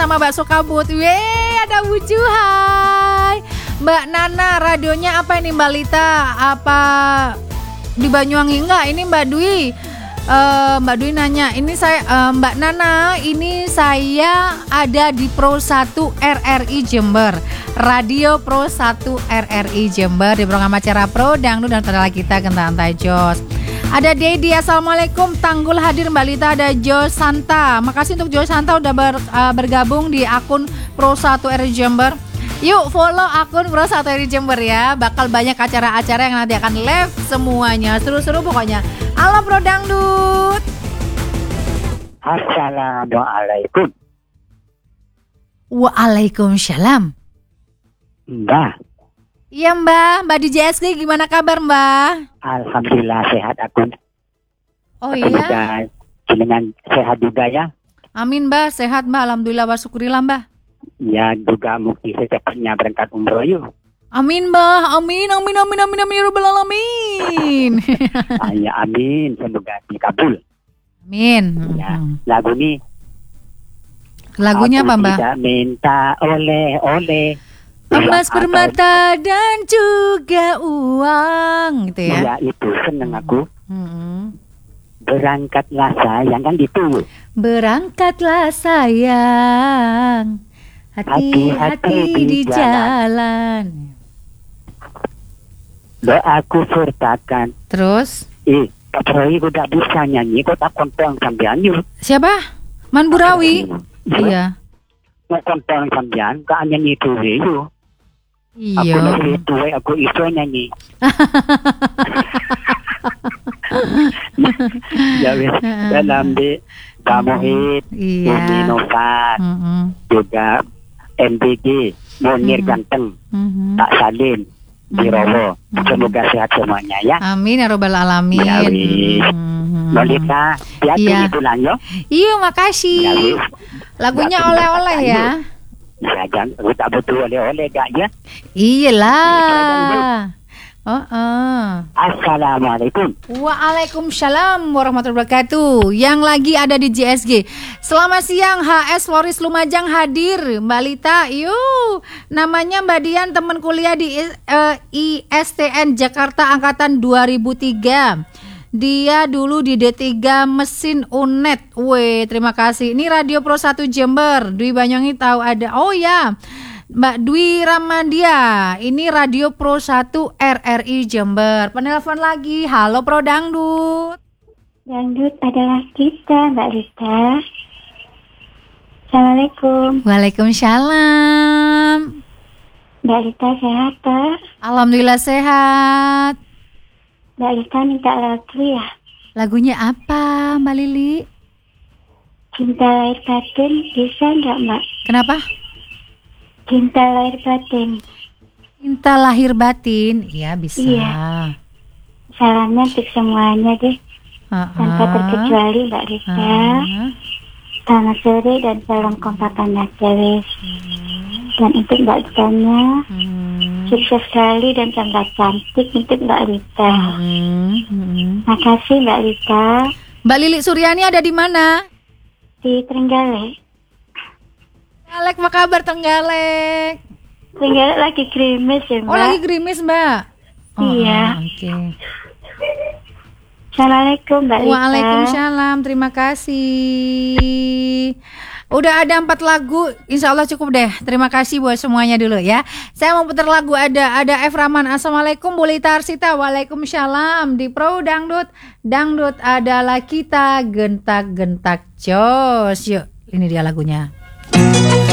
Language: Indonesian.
sama bakso kabut. Weh, ada Wuju, hai. Mbak Nana, radionya apa ini Mbak Lita? Apa di Banyuwangi? Enggak, ini Mbak Dwi. Mbak Dwi nanya, ini saya Mbak Nana, ini saya ada di Pro 1 RRI Jember, Radio Pro 1 RRI Jember, di program acara Pro Dangdut dan Tadala kita Kentaan Jos. Ada Dedi, assalamualaikum, Tanggul hadir Mbak Lita, ada Jo Santa. Makasih untuk Jo Santa udah bergabung di akun Pro 1 RRI Jember. Yuk follow akun Pro 1 RRI Jember ya. Bakal banyak acara-acara yang nanti akan live semuanya. Seru-seru pokoknya. Halo Pro Dangdut. Assalamualaikum. Waalaikumsalam. Mbak. Iya Mbak di JSG gimana kabar Mbak? Alhamdulillah sehat aku. Oh aku iya. Juga jenengan sehat juga ya. Amin Mbak, sehat Mbak. Alhamdulillah wa syukurillah Mbak. Ya juga mungkin secepatnya berangkat umroh yuk. Amin Mbak, amin ya rabbal alamin. Ya amin, semoga dikabul. Amin. Ya, lagu ini. Lagunya apa Mbak? Tidak minta oleh-oleh. Emas, permata dan juga uang, gitu ya? Ya itu seneng aku. Berangkatlah sayang kan gitu. Berangkatlah sayang, hati-hati di jalan. Doaku sertakan. Terus? Pak Roy udah bisa nyanyi, kok tak kontong sampean yuk. Siapa? Man Burawi? Iya. Mau kontong sampean, kak nyanyi tuwe yuk. Iya. Aku nyanyi tuwe, aku iso nyanyi. Ya wis, dalam di Bamuhid, Umi Nofat, juga MBG, Munir Ganteng, Pak Salim, Birowo. Semoga sehat semuanya ya. Amin ya rabbal alamin. Ya wis. Nolita, hati-hati pulang yo. Iya, makasih. Ya wis. Lagunya oleh-oleh ya. Ya jangan, tak butuh oleh-oleh gak ya? Iyalah. Assalamualaikum. Waalaikumsalam warahmatullahi wabarakatuh. Yang lagi ada di JSG. Selamat siang, HS Floris Lumajang hadir. Mbak Lita, yuk. Namanya Mbak Dian, teman kuliah di ISTN Jakarta angkatan 2003. Dia dulu di D3 mesin UNED. Weh, terima kasih. Ini Radio Pro 1 Jember. Dwi Banyuwangi tahu ada. Oh ya, Mbak Dwi Ramadia. Ini Radio Pro 1 RRI Jember. Penelpon lagi. Halo Pro Dangdut. Dangdut adalah kita, Mbak Rita. Assalamualaikum. Waalaikumsalam. Mbak Rita sehat, Pak? Alhamdulillah sehat. Mbak Rita minta lagu ya. Lagunya apa, Mbak Lili? Cinta lahir batin, bisa nggak, Mbak? Kenapa? Cinta lahir batin. Cinta lahir batin, iya bisa. Iya. Salamnya untuk semuanya deh. Tanpa terkecuali Mbak Rita. Selamat sore dan salam kompakan Najalis. Dan untuk Mbak Ritanya, sukses sekali dan tambah cantik untuk Mbak Rita. Makasih Mbak Rita. Mbak Lili Suryani ada di mana? Di Trenggalek. Trenggalek, apa kabar Trenggalek? Trenggalek lagi gerimis ya Mbak. Oh lagi gerimis Mbak? Iya. Oke. Assalamualaikum Mbak Rita. Waalaikumsalam, terima kasih. Udah ada 4 lagu, insya Allah cukup deh. Terima kasih buat semuanya dulu ya. Saya mau putar lagu, ada F. Rahman. Assalamualaikum Bu Lita Arsita. Waalaikumsalam. Di Pro Dangdut, Dangdut adalah kita, gentak-gentak jos. Yuk, ini dia lagunya.